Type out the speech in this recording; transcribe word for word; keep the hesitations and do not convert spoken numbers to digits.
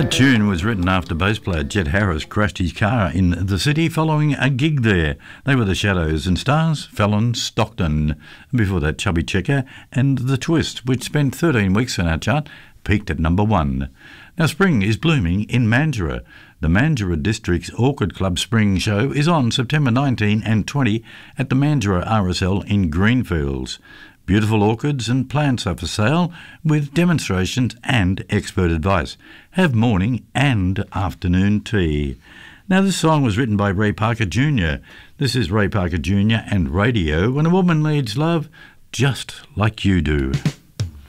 That tune was written after bass player Jet Harris crashed his car in the city following a gig there. They were the Shadows and Stars, Fallon, Stockton. Before that, Chubby Checker and The Twist, which spent thirteen weeks on our chart, peaked at number one. Now, spring is blooming in Mandurah. The Mandurah District's Orchid Club Spring Show is on September nineteenth and twentieth at the Mandurah R S L in Greenfields. Beautiful orchids and plants are for sale with demonstrations and expert advice. Have morning and afternoon tea. Now, this song was written by Ray Parker Junior This is Ray Parker Junior and Radio, When a Woman Needs Love Just Like You Do.